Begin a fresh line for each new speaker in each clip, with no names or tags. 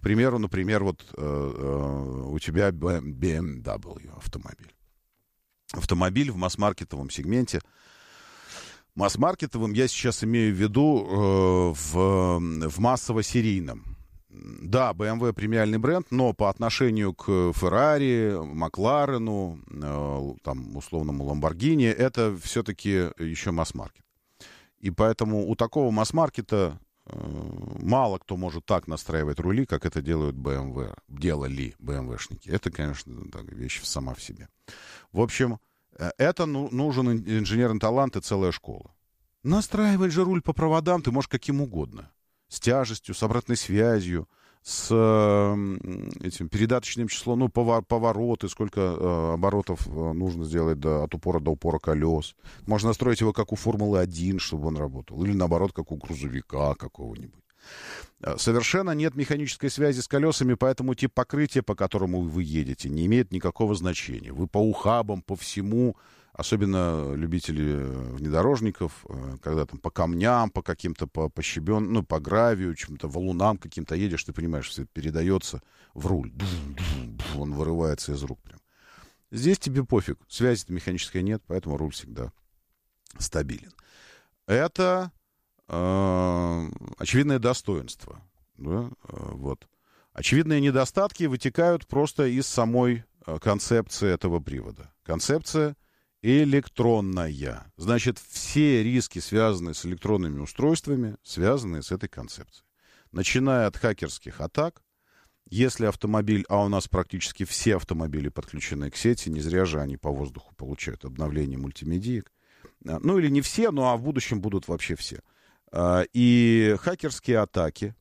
примеру, например, вот у тебя BMW автомобиль. Автомобиль в масс-маркетовом сегменте. Масс-маркетовым я сейчас имею в виду в массово-серийном. Да, BMW премиальный бренд, но по отношению к Ferrari, Макларену, там, условному Lamborghini, это все-таки еще масс-маркет. И поэтому у такого масс-маркета мало кто может так настраивать рули, как это делают делали BMW-шники. Это, конечно, так, вещь сама в себе. В общем, это нужен инженерный талант и целая школа. Настраивать же руль по проводам ты можешь каким угодно. С тяжестью, с обратной связью, с этим передаточным числом, ну, повороты, сколько оборотов нужно сделать от упора до упора колес. Можно настроить его как у Формулы-1, чтобы он работал. Или, наоборот, как у грузовика какого-нибудь. Совершенно нет механической связи с колесами, поэтому тип покрытия, по которому вы едете, не имеет никакого значения. Вы по ухабам, по всему, особенно любители внедорожников, когда там по камням, по каким-то, по по гравию, чем-то валунам каким-то едешь, ты понимаешь, все передается в руль. Он вырывается из рук прям. Здесь тебе пофиг, связи-то механической нет, поэтому руль всегда стабилен. Это очевидное достоинство. Да? Вот. Очевидные недостатки вытекают просто из самой концепции этого привода. Концепция электронная. Значит, все риски, связанные с электронными устройствами, связаны с этой концепцией. Начиная от хакерских атак, если автомобиль, а у нас практически все автомобили подключены к сети, не зря же они по воздуху получают обновление мультимедиек. Ну или не все, но а в будущем будут вообще все. И хакерские атаки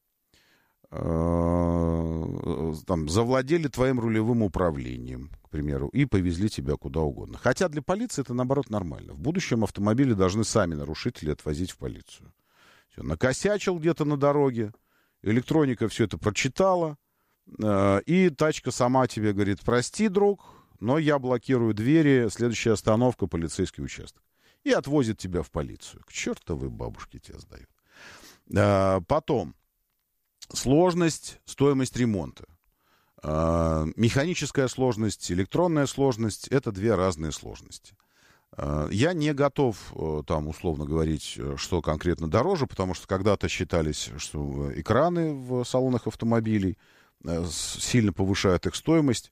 там, завладели твоим рулевым управлением, к примеру, и повезли тебя куда угодно. Хотя для полиции это, наоборот, нормально. В будущем автомобили должны сами нарушители отвозить в полицию. Все, накосячил где-то на дороге, электроника все это прочитала, и тачка сама тебе говорит: прости, друг, но я блокирую двери, следующая остановка — полицейский участок. И отвозит тебя в полицию. К чертовой бабушке тебя сдают. Потом. Сложность, стоимость ремонта. Механическая сложность, электронная сложность — это две разные сложности. Я не готов там условно говорить, что конкретно дороже, потому что когда-то считались, что экраны в салонах автомобилей сильно повышают их стоимость.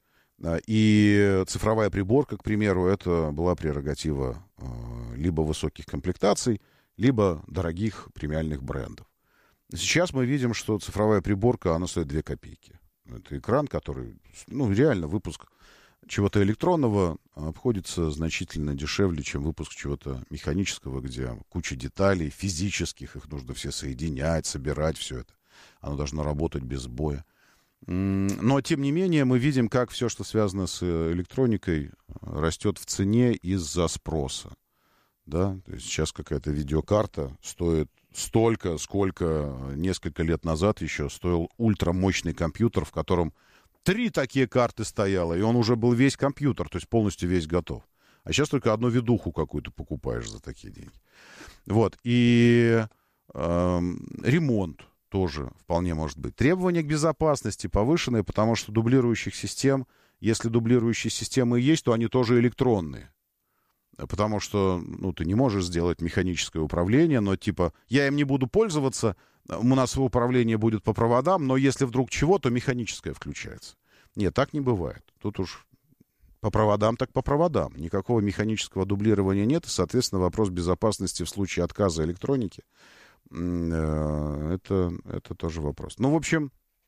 И цифровая приборка, к примеру, это была прерогатива либо высоких комплектаций, либо дорогих премиальных брендов. Сейчас мы видим, что цифровая приборка, она стоит 2 копейки. Это экран, который, реально выпуск чего-то электронного обходится значительно дешевле, чем выпуск чего-то механического, где куча деталей физических, их нужно все соединять, собирать, все это. Оно должно работать без сбоя. Но, тем не менее, мы видим, как все, что связано с электроникой, растет в цене из-за спроса. Да? То есть сейчас какая-то видеокарта стоит столько, сколько несколько лет назад еще стоил ультрамощный компьютер, в котором 3 такие карты стояло, и он уже был весь компьютер, то есть полностью весь готов. А сейчас только одну видуху какую-то покупаешь за такие деньги. Вот. И ремонт тоже вполне может быть. Требования к безопасности повышенные, потому что дублирующих систем, если дублирующие системы есть, то они тоже электронные. Потому что, ты не можешь сделать механическое управление, но типа, я им не буду пользоваться, у нас управление будет по проводам, но если вдруг чего, то механическое включается. Нет, так не бывает. Тут уж по проводам, так по проводам. Никакого механического дублирования нет, и, соответственно, вопрос безопасности в случае отказа электроники, это тоже вопрос. В общем,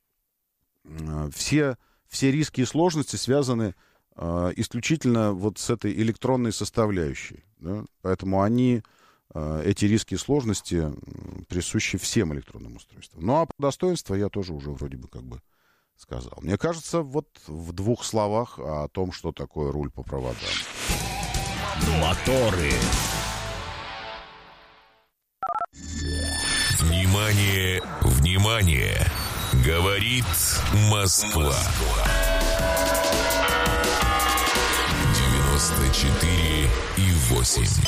все риски и сложности связаны исключительно вот с этой электронной составляющей. Да? Поэтому эти риски и сложности присущи всем электронным устройствам. А по достоинству я тоже уже вроде бы как бы сказал. Мне кажется, вот в 2 словах о том, что такое руль по проводам.
Моторы. Внимание, внимание! Говорит Москва. 94,8.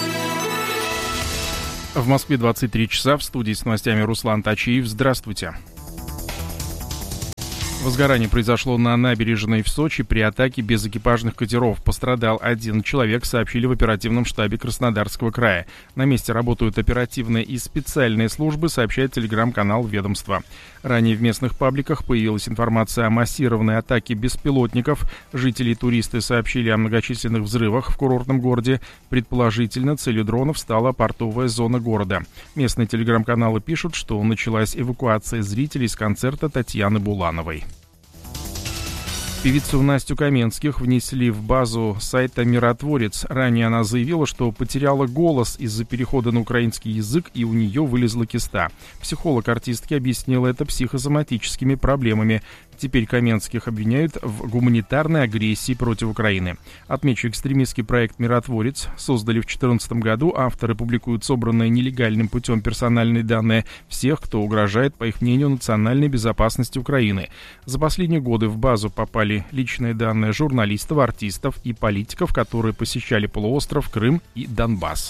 В Москве 23 часа. В студии с новостями Руслан Тачиев. Здравствуйте. Возгорание произошло на набережной в Сочи при атаке безэкипажных катеров. Пострадал один человек, сообщили в оперативном штабе Краснодарского края. На месте работают оперативные и специальные службы, сообщает телеграм-канал ведомства. Ранее в местных пабликах появилась информация о массированной атаке беспилотников. Жители и туристы сообщили о многочисленных взрывах в курортном городе. Предположительно, целью дронов стала портовая зона города. Местные телеграм-каналы пишут, что началась эвакуация зрителей с концерта Татьяны Булановой. Певицу Настю Каменских внесли в базу сайта «Миротворец». Ранее она заявила, что потеряла голос из-за перехода на украинский язык, и у нее вылезла киста. Психолог артистки объяснила это психосоматическими проблемами. Теперь Каменских обвиняют в гуманитарной агрессии против Украины. Отмечу, экстремистский проект «Миротворец» создали в 2014 году. Авторы публикуют собранные нелегальным путем персональные данные всех, кто угрожает, по их мнению, национальной безопасности Украины. За последние годы в базу попали личные данные журналистов, артистов и политиков, которые посещали полуостров, Крым и Донбасс.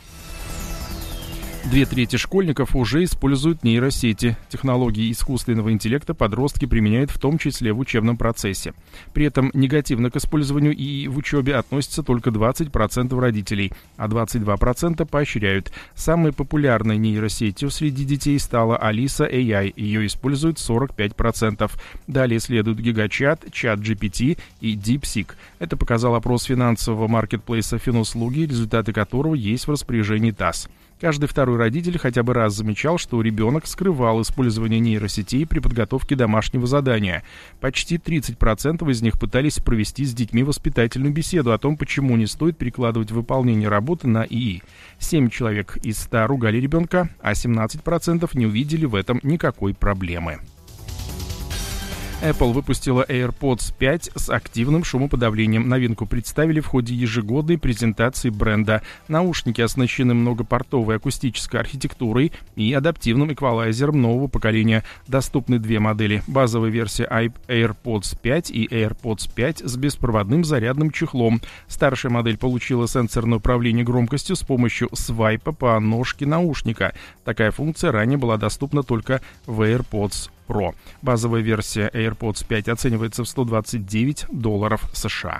2/3 школьников уже используют нейросети. Технологии искусственного интеллекта подростки применяют в том числе в учебном процессе. При этом негативно к использованию и в учебе относятся только 20% родителей, а 22% поощряют. Самой популярной нейросетью среди детей стала Alisa AI. Ее используют 45%. Далее следуют GigaChat, ChatGPT и DeepSeek. Это показал опрос финансового маркетплейса Финуслуги, результаты которого есть в распоряжении ТАСС. Каждый второй родитель хотя бы раз замечал, что ребенок скрывал использование нейросетей при подготовке домашнего задания. Почти 30% из них пытались провести с детьми воспитательную беседу о том, почему не стоит перекладывать выполнение работы на ИИ. 7 человек из 100 ругали ребенка, а 17% не увидели в этом никакой проблемы. Apple выпустила AirPods 5 с активным шумоподавлением. Новинку представили в ходе ежегодной презентации бренда. Наушники оснащены многопортовой акустической архитектурой и адаптивным эквалайзером нового поколения. Доступны две модели. Базовая версия AirPods 5 и AirPods 5 с беспроводным зарядным чехлом. Старшая модель получила сенсорное управление громкостью с помощью свайпа по ножке наушника. Такая функция ранее была доступна только в AirPods Pro. Базовая версия AirPods 5 оценивается в $129 США.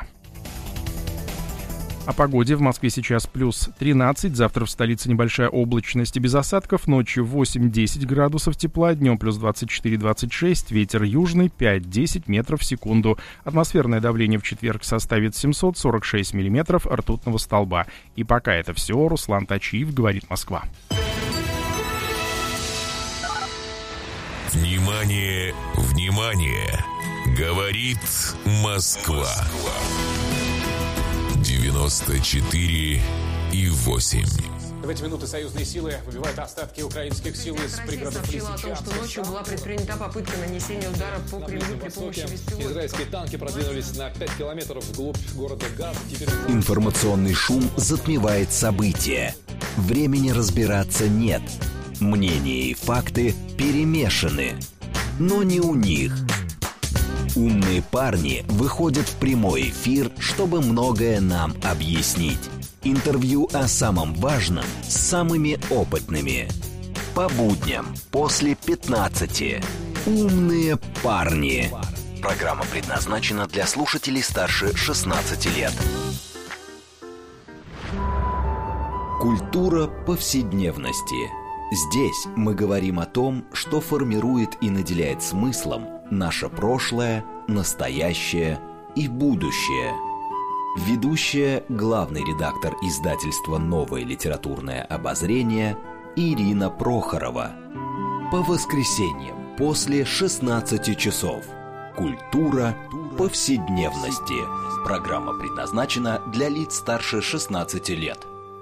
О погоде. В Москве сейчас плюс 13, завтра в столице небольшая облачность и без осадков, ночью 8-10 градусов тепла, днем плюс 24-26, ветер южный 5-10 метров в секунду. Атмосферное давление в четверг составит 746 миллиметров ртутного столба. И пока это все. Руслан Тачиев, говорит Москва.
Внимание, внимание! Говорит Москва. 94,8.
В эти минуты союзные силы выбивают остатки украинских сил из пригородов Лисичанска.
Сообщила о том, что ночью была предпринята попытка нанесения удара по Кремлю при помощи беспилотников.
Израильские танки продвинулись на 5 километров вглубь города Газ.
Информационный шум затмевает события. Времени разбираться нет. Мнения и факты перемешаны. Но не у них. Умные парни выходят в прямой эфир, чтобы многое нам объяснить. Интервью о самом важном с самыми опытными. По будням после 15. Умные парни. Программа предназначена для слушателей старше 16 лет. Культура повседневности. Здесь мы говорим о том, что формирует и наделяет смыслом наше прошлое, настоящее и будущее. Ведущая, главный редактор издательства «Новое литературное обозрение» Ирина Прохорова. По воскресеньям после 16 часов. Культура повседневности. Программа предназначена для лиц старше 16 лет.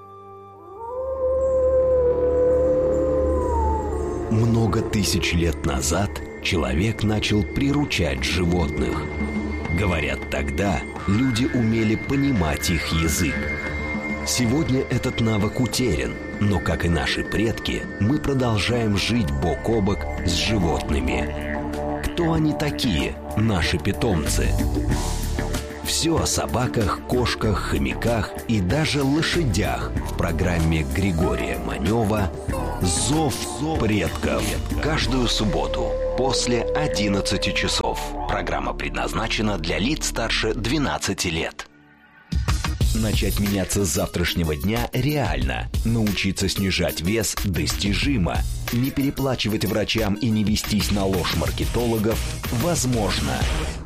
Много тысяч лет назад человек начал приручать животных. Говорят, тогда люди умели понимать их язык. Сегодня этот навык утерян, но, как и наши предки, мы продолжаем жить бок о бок с животными. Кто они такие, наши питомцы? Все о собаках, кошках, хомяках и даже лошадях в программе Григория Манева «Зов предков». Каждую субботу после 11 часов. Программа предназначена для лиц старше 12 лет. Начать меняться с завтрашнего дня реально. Научиться снижать вес достижимо. Не переплачивать врачам и не вестись на ложь маркетологов возможно.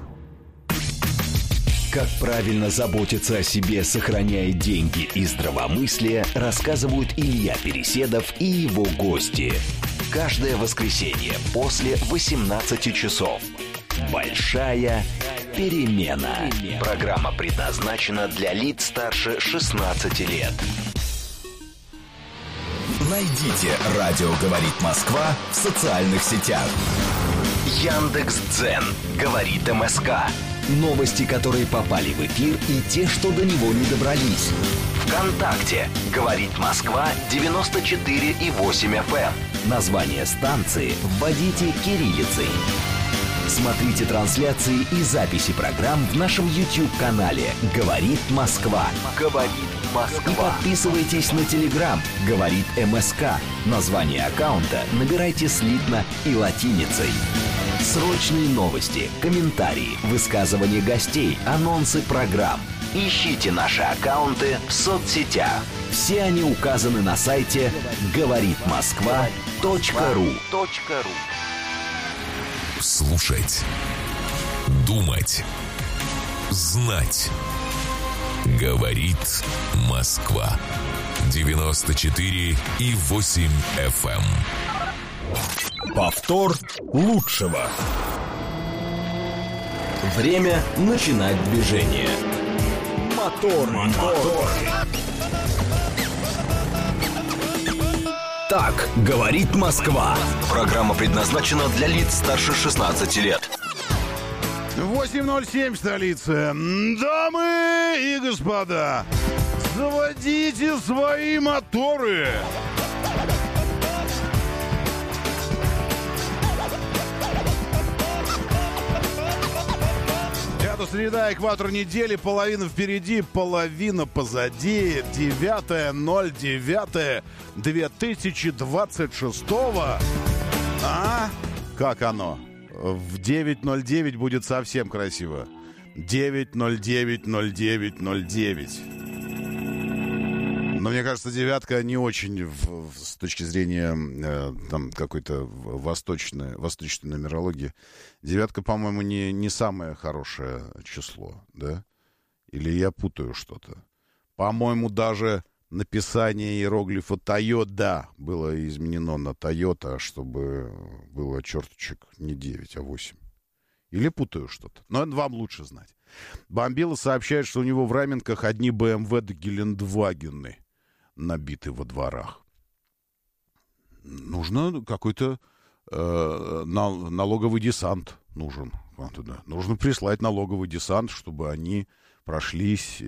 Как правильно заботиться о себе, сохраняя деньги и здравомыслие, рассказывают Илья Переседов и его гости. Каждое воскресенье после 18 часов. Большая перемена. Программа предназначена для лиц старше 16 лет. Найдите «Радио говорит Москва» в социальных сетях. Яндекс.Дзен говорит МСК. Новости, которые попали в эфир, и те, что до него не добрались. ВКонтакте говорит Москва 94,8 FM. Название станции вводите кириллицей. Смотрите трансляции и записи программ в нашем YouTube-канале «Говорит Москва». «Говорит Москва». И подписывайтесь на Telegram «Говорит МСК». Название аккаунта набирайте слитно и латиницей. Срочные новости, комментарии, высказывания гостей, анонсы программ. Ищите наши аккаунты в соцсетях. Все они указаны на сайте говоритмосква.ру.
Слушать, думать, знать. Говорит Москва. 94,8 FM.
Повтор лучшего. Время начинать движение. Мотор. Так говорит Москва. Программа предназначена для лиц старше 16 лет.
8:07 столица. Дамы и господа, заводите свои моторы. Это среда, экватор недели, половина впереди, половина позади. 9.09.2026. А? Как оно? В 9:09 будет совсем красиво. 9:09:09:09. Но мне кажется, девятка не очень с точки зрения там какой-то восточной нумерологии. Девятка, по-моему, не самое хорошее число, да? Или я путаю что-то? По-моему, даже написание иероглифа «Тойота» было изменено на «Тойота», чтобы было черточек не 9, а 8. Или путаю что-то. Но это вам лучше знать. Бомбила сообщает, что у него в Раменках одни БМВ да Гелендвагены набиты во дворах. Нужно какой-то налоговый десант нужен. Нужно прислать налоговый десант, чтобы они прошлись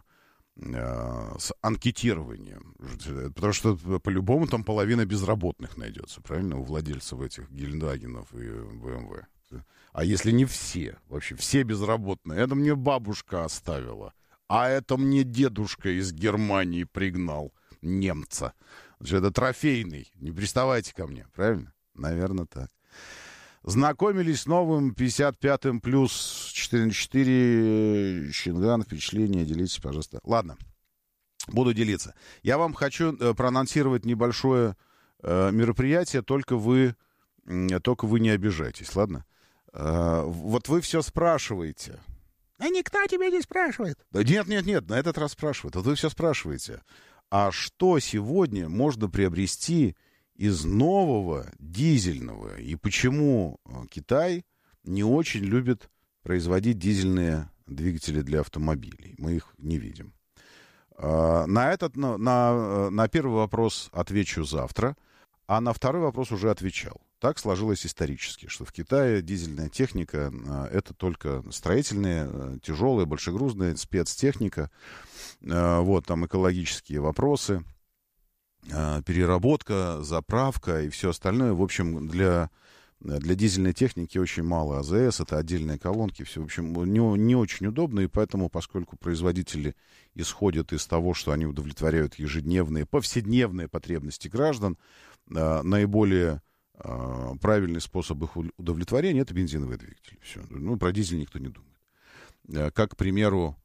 с анкетированием. Потому что по-любому там половина безработных найдется, правильно, у владельцев этих Гелендвагенов и БМВ. А если не все, вообще все безработные, это мне бабушка оставила, а это мне дедушка из Германии пригнал немца. Это трофейный, не приставайте ко мне, правильно? Наверное, так. Знакомились с новым 55-м плюс 4×4 Чинган, впечатление, делитесь, пожалуйста. Ладно, буду делиться. Я вам хочу проанонсировать небольшое мероприятие, только вы не обижайтесь, ладно? Вот вы все спрашиваете. А никто тебя не спрашивает. Да нет, на этот раз спрашивают. Вот вы все спрашиваете. А что сегодня можно приобрести из нового дизельного? И почему Китай не очень любит производить дизельные двигатели для автомобилей? Мы их не видим. На первый вопрос отвечу завтра, а на второй вопрос уже отвечал. Так сложилось исторически, что в Китае дизельная техника — это только строительная, тяжелая, большегрузная спецтехника. Вот, там экологические вопросы, переработка, заправка и все остальное. В общем, для Для дизельной техники очень мало АЗС, это отдельные колонки, все, в общем, не очень удобно, и поэтому, поскольку производители исходят из того, что они удовлетворяют ежедневные, повседневные потребности граждан, наиболее правильный способ их удовлетворения — это бензиновые двигатели. Все. Ну, про дизель никто не думает. Как, к примеру,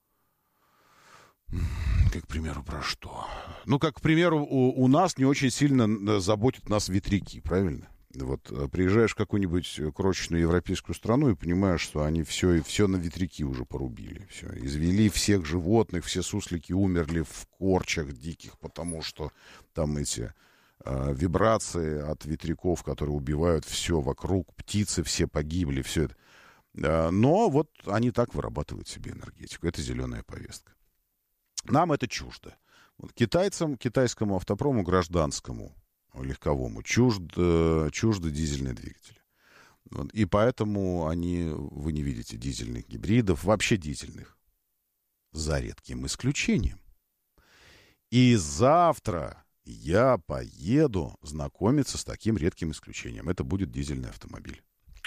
про что? Ну, как, к примеру, у нас не очень сильно заботят нас ветряки, правильно? Вот приезжаешь в какую-нибудь крошечную европейскую страну и понимаешь, что они все на ветряки уже порубили. Все. Извели всех животных, все суслики умерли в корчах диких, потому что там эти вибрации от ветряков, которые убивают все вокруг, птицы все погибли, все это. Но вот они так вырабатывают себе энергетику. Это зеленая повестка. Нам это чуждо. Вот китайцам, китайскому автопрому гражданскому, легковому, чужды дизельные двигатели. Вот. И поэтому вы не видите дизельных гибридов, вообще дизельных, за редким исключением. И завтра я поеду знакомиться с таким редким исключением. Это будет дизельный автомобиль.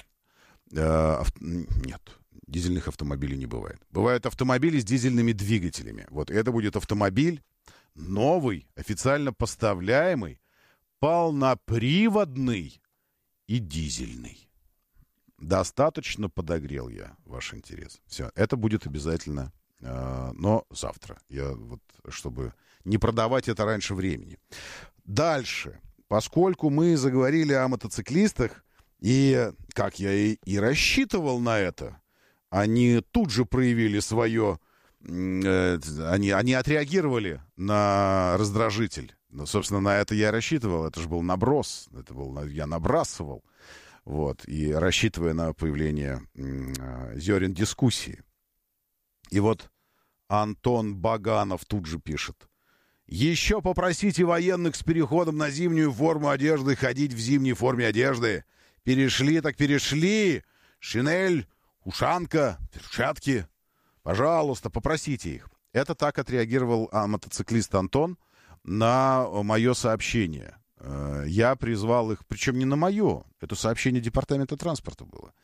Нет, дизельных автомобилей не бывает. Бывают автомобили с дизельными двигателями. Вот это будет автомобиль новый, официально поставляемый, полноприводный и дизельный. Достаточно подогрел я ваш интерес. Все, это будет обязательно, но завтра. Чтобы не продавать это раньше времени. Дальше. Поскольку мы заговорили о мотоциклистах, и, как я и рассчитывал на это, они тут же проявили свое... Они отреагировали на раздражитель. Ну, собственно, на это я рассчитывал. Это же был наброс. Я набрасывал. Вот, и рассчитывая на появление зерен дискуссии. И вот Антон Баганов тут же пишет. Еще попросите военных с переходом на зимнюю форму одежды ходить в зимней форме одежды. Перешли так перешли. Шинель, ушанка, перчатки. Пожалуйста, попросите их. Это так отреагировал мотоциклист Антон на мое сообщение. Я призвал их, причем не на мое, это сообщение Департамента транспорта было.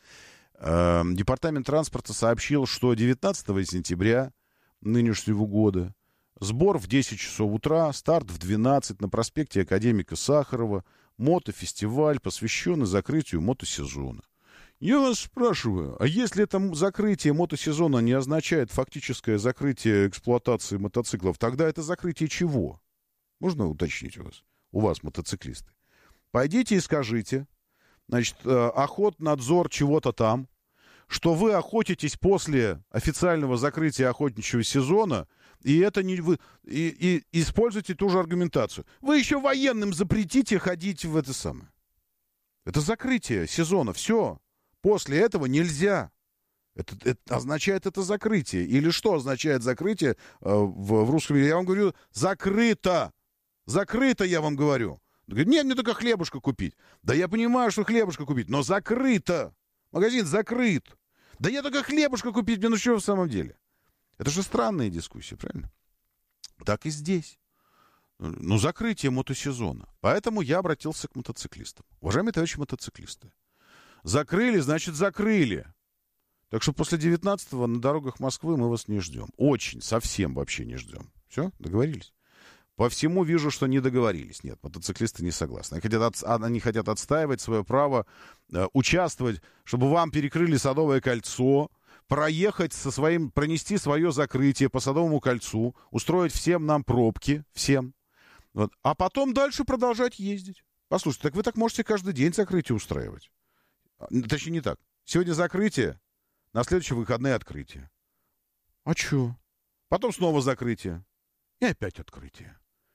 Департамент транспорта сообщил, что 19 сентября нынешнего года сбор в 10 часов утра, старт в 12 на проспекте Академика Сахарова, мотофестиваль, посвященный закрытию мотосезона. Я вас спрашиваю, а если это закрытие мотосезона не означает фактическое закрытие эксплуатации мотоциклов, тогда это закрытие чего? Можно уточнить у вас, мотоциклисты? Пойдите и скажите, значит, охотнадзор чего-то там, что вы охотитесь после официального закрытия охотничьего сезона, и это не вы, и используйте ту же аргументацию. Вы еще военным запретите ходить в это самое. Это закрытие сезона, все. После этого нельзя. Это означает это закрытие. Или что означает закрытие в русском языке? Я вам говорю, закрыто. Закрыто, я вам говорю. Говорит, нет, мне только хлебушка купить. Да я понимаю, что хлебушка купить, но закрыто. Магазин закрыт. Да я только хлебушка купить, мне ну что в самом деле? Это же странная дискуссия, правильно? Так и здесь. Ну, закрытие мотосезона. Поэтому я обратился к мотоциклистам. Уважаемые товарищи мотоциклисты, закрыли, значит, закрыли. Так что после 19-го на дорогах Москвы мы вас не ждем. Очень, совсем вообще не ждем. Все, договорились? По всему вижу, что не договорились. Нет, мотоциклисты не согласны. Они хотят отстаивать свое право участвовать, чтобы вам перекрыли Садовое кольцо, проехать пронести свое закрытие по Садовому кольцу, устроить всем нам пробки, всем. Вот. А потом дальше продолжать ездить. Послушайте, так вы так можете каждый день закрытие устраивать. Точнее, не так. Сегодня закрытие, на следующие выходные открытие. А чё? Потом снова закрытие. И опять открытие.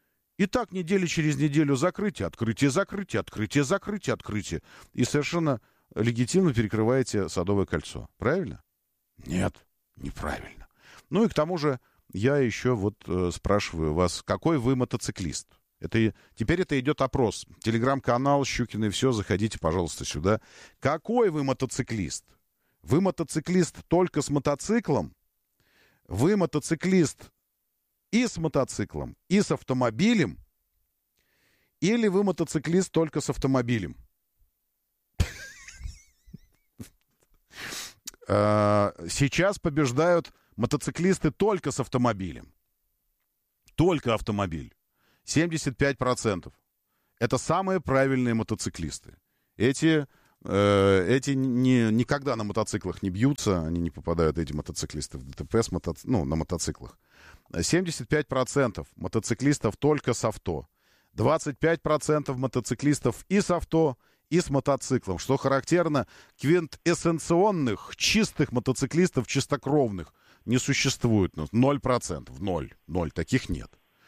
И так недели через неделю закрытие, открытие, закрытие, открытие, закрытие, открытие. И совершенно легитимно перекрываете Садовое кольцо. Правильно? Нет, неправильно. Ну и к тому же я еще спрашиваю вас, какой вы мотоциклист? Теперь это идет опрос. Телеграм-канал Щукина и все, заходите, пожалуйста, сюда. Какой вы мотоциклист? Вы мотоциклист только с мотоциклом? Вы мотоциклист и с мотоциклом, и с автомобилем? Или вы мотоциклист только с автомобилем? Сейчас побеждают мотоциклисты только с автомобилем. Только автомобиль. 75%. Это самые правильные мотоциклисты. Эти никогда на мотоциклах не бьются, они не попадают, эти мотоциклисты, в ДТП на мотоциклах. 75% мотоциклистов только с авто. 25% мотоциклистов и с авто, и с мотоциклом. Что характерно, квинтэссенционных, чистых мотоциклистов, чистокровных, не существует. 0%. Ноль. Таких нет.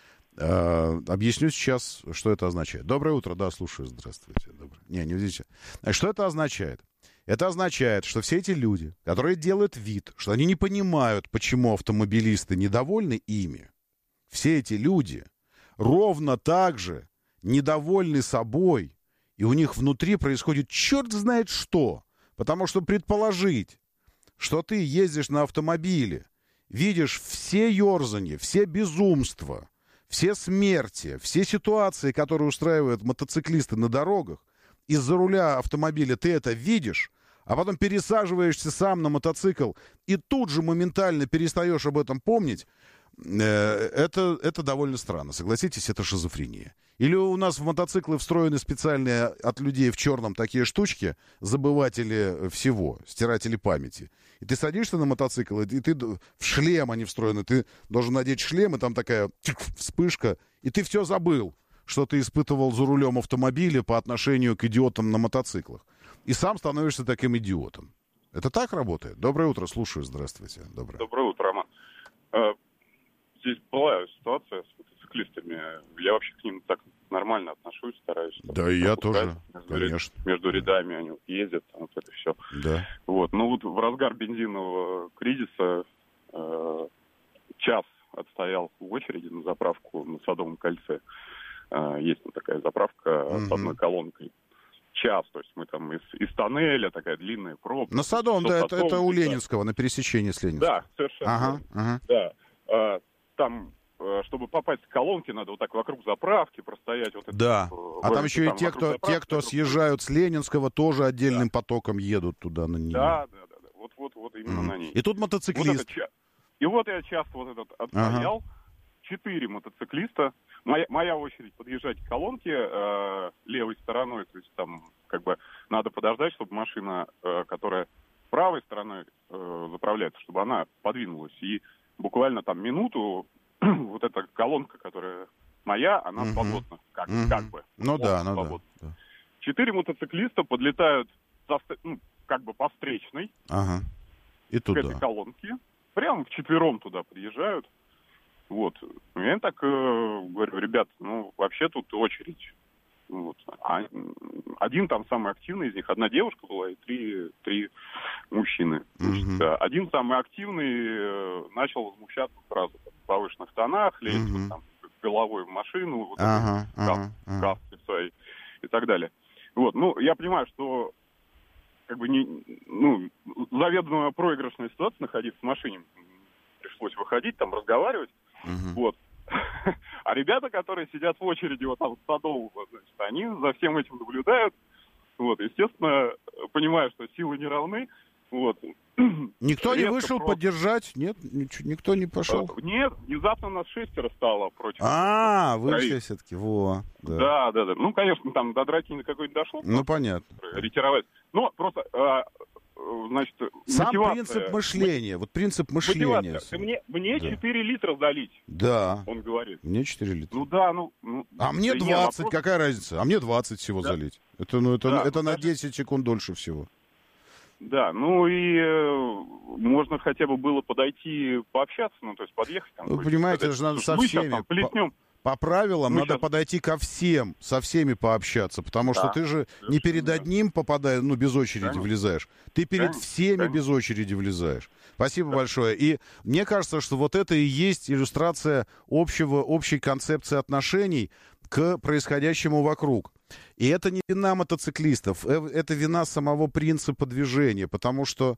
Объясню сейчас, что это означает. Доброе утро, да, слушаю, здравствуйте. Не видите. Что это означает? Это означает, что все эти люди, которые делают вид, что они не понимают, почему автомобилисты недовольны ими, все эти люди ровно так же недовольны собой, и у них внутри происходит черт знает что. Потому что предположить, что ты ездишь на автомобиле, видишь все ерзанья, все безумства, все смерти, все ситуации, которые устраивают мотоциклисты на дорогах, из-за руля автомобиля ты это видишь, а потом пересаживаешься сам на мотоцикл и тут же моментально перестаешь об этом помнить, это довольно странно. Согласитесь, это шизофрения. Или у нас в мотоциклы встроены специальные от людей в черном такие штучки, забыватели всего, стиратели памяти. И ты садишься на мотоцикл, и ты в шлем они встроены. Ты должен надеть шлем, и там такая вспышка, и ты все забыл, что ты испытывал за рулем автомобиля по отношению к идиотам на мотоциклах. И сам становишься таким идиотом. Это так работает? Доброе утро, слушаю, здравствуйте.
Доброе утро, Роман. Здесь была ситуация с мотоциклистами. Я вообще к ним так нормально отношусь, стараюсь.
Да, и я тоже, конечно.
Между рядами они ездят, вот это все.
Да.
Вот. Ну вот в разгар бензинового кризиса час отстоял в очереди на заправку на Садовом кольце. Есть там такая заправка с одной колонкой. Час, то есть мы там из тоннеля, такая длинная пробка.
На Садовом, да, это у Ленинского, на пересечении с Ленинского.
Да, совершенно.
Ага.
Да. Там, чтобы попасть к колонке, надо вот так вокруг заправки простоять. Вот
да, а там еще и те, кто съезжают с Ленинского, тоже отдельным потоком едут туда на нее.
Да. Вот именно на ней.
И тут мотоциклист.
И вот я часто вот этот отстоял. 4 мотоциклиста. Моя очередь подъезжать к колонке левой стороной, то есть там как бы надо подождать, чтобы машина, которая правой стороной заправляется, чтобы она подвинулась. И буквально там минуту вот эта колонка, которая моя, она свободна. Как бы.
Ну да.
4 мотоциклиста подлетают как бы по встречной
и
к этой колонке. Прямо вчетвером туда приезжают. Вот. Я так говорю, ребят, вообще тут очередь. Вот. Один там самый активный из них, одна девушка была и три мужчины. Значит, один самый активный начал возмущаться сразу в повышенных тонах, лезть вот, там, головой в машину, вот каски своей и так далее. Вот. Я понимаю, что как бы заведомо проигрышная ситуация находиться в машине. Пришлось выходить, там разговаривать. Вот. А ребята, которые сидят в очереди вот там с Садового, значит, они за всем этим наблюдают. Вот, естественно, понимая, что силы не равны. Вот.
Никто не вышел поддержать? Нет? Никто не пошел?
Нет, внезапно нас 6 стало против.
Вышли все-таки,
Да. Ну, конечно, там до драки какой-то дошло.
Понятно.
Ретировать. Но просто... Значит,
сам принцип мышления. Вот принцип мышления.
Мне 4 литра залить.
Да.
Он говорит.
Мне 4 литра.
А
мне 20, какая разница? А мне 20 всего залить. Это на 10 секунд дольше всего.
Да, и можно хотя бы было подойти, пообщаться, то есть подъехать. Там,
вы понимаете, это же надо со всеми. По правилам надо подойти ко всем, со всеми пообщаться, потому что ты же не перед одним попадаешь, без очереди влезаешь, ты перед всеми без очереди влезаешь. Спасибо большое. И мне кажется, что вот это и есть иллюстрация общей концепции отношений к происходящему вокруг. И это не вина мотоциклистов, это вина самого принципа движения, потому что,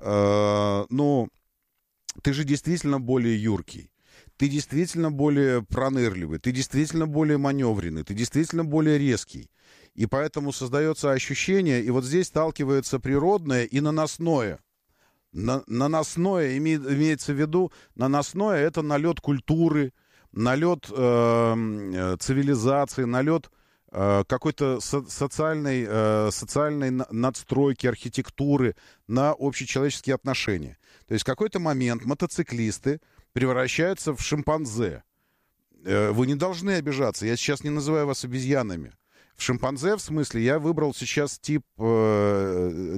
ты же действительно более юркий. Ты действительно более пронырливый, ты действительно более маневренный, ты действительно более резкий. И поэтому создается ощущение, и вот здесь сталкивается природное и наносное. Наносное, имеется в виду, наносное — это налет культуры, налет цивилизации, налет какой-то социальной надстройки, архитектуры на общечеловеческие отношения. То есть в какой-то момент мотоциклисты превращаются в шимпанзе. Вы не должны обижаться. Я сейчас не называю вас обезьянами. В шимпанзе, в смысле, я выбрал сейчас тип в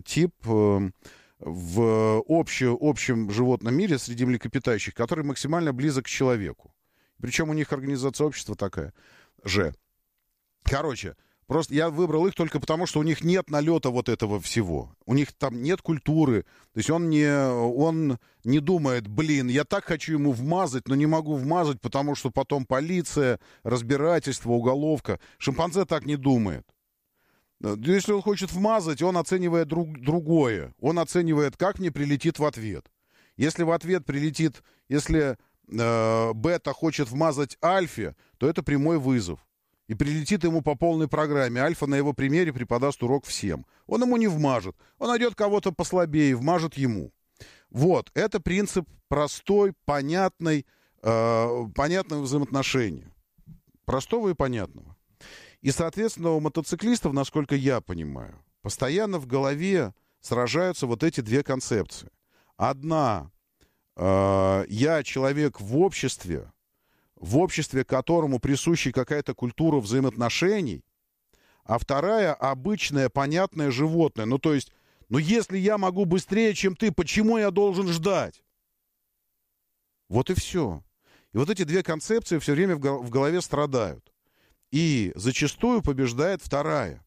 общем животном мире среди млекопитающих, который максимально близок к человеку. Причем у них организация общества такая же. Короче, просто я выбрал их только потому, что у них нет налета вот этого всего. У них там нет культуры. То есть он не думает, блин, я так хочу ему вмазать, но не могу вмазать, потому что потом полиция, разбирательство, уголовка. Шимпанзе так не думает. Если он хочет вмазать, он оценивает другое. Он оценивает, как мне прилетит в ответ. Если в ответ прилетит, если бета хочет вмазать альфе, то это прямой вызов. И прилетит ему по полной программе. Альфа на его примере преподаст урок всем. Он ему не вмажет. Он найдет кого-то послабее и вмажет ему. Вот. Это принцип простой, понятного взаимоотношения. Простого и понятного. И, соответственно, у мотоциклистов, насколько я понимаю, постоянно в голове сражаются вот эти две концепции. Одна, я человек в обществе, которому присуща какая-то культура взаимоотношений, а вторая, обычное, понятное животное. Ну, то есть, если я могу быстрее, чем ты, почему я должен ждать? Вот и все. И вот эти две концепции все время в голове страдают. И зачастую побеждает вторая.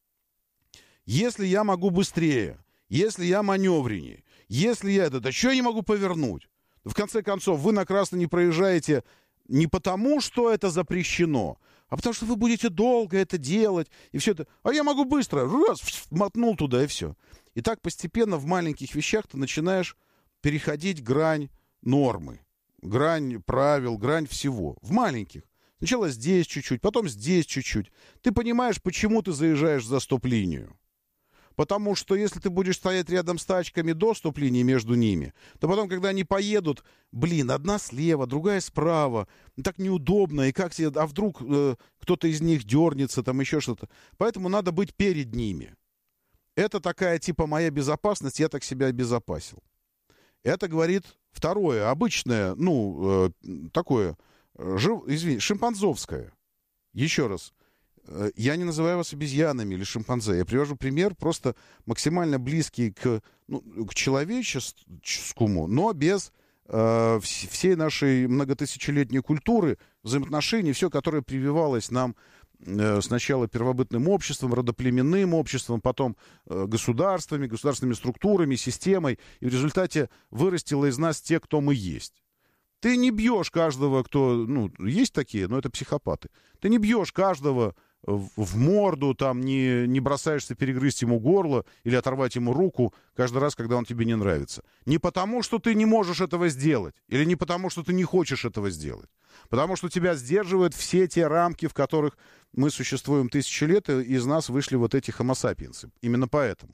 Если я могу быстрее, если я маневреннее, если я а что я не могу повернуть? В конце концов, вы на красный не проезжаете не потому, что это запрещено, а потому что вы будете долго это делать, и все это. А я могу быстро, раз, мотнул туда, и все. И так постепенно в маленьких вещах ты начинаешь переходить грань нормы, грань правил, грань всего. В маленьких. Сначала здесь чуть-чуть, потом здесь чуть-чуть. Ты понимаешь, почему ты заезжаешь за стоп-линию. Потому что если ты будешь стоять рядом с тачками до стоп-линии между ними, то потом, когда они поедут, одна слева, другая справа, так неудобно, и как тебе, а вдруг кто-то из них дернется, там еще что-то. Поэтому надо быть перед ними. Это такая типа моя безопасность, я так себя обезопасил. Это говорит второе, обычное, такое, шимпанзовское. Еще раз. Я не называю вас обезьянами или шимпанзе. Я привожу пример просто максимально близкий к человеческому, но без всей нашей многотысячелетней культуры, взаимоотношений, все, которое прививалось нам сначала первобытным обществом, родоплеменным обществом, потом государственными структурами, системой, и в результате вырастило из нас те, кто мы есть. Ты не бьешь каждого, кто... есть такие, но это психопаты. Ты не бьешь каждого в морду, там, не бросаешься перегрызть ему горло или оторвать ему руку каждый раз, когда он тебе не нравится. Не потому, что ты не можешь этого сделать, или не потому, что ты не хочешь этого сделать. Потому что тебя сдерживают все те рамки, в которых мы существуем тысячи лет, и из нас вышли вот эти homo sapiens. Именно поэтому.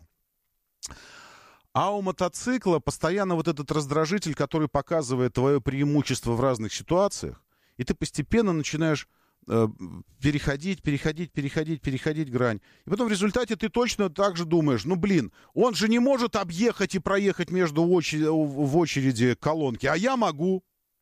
А у мотоцикла постоянно вот этот раздражитель, который показывает твое преимущество в разных ситуациях, и ты постепенно начинаешь переходить грань. И потом в результате ты точно так же думаешь, он же не может объехать и проехать в очереди колонки, а я могу.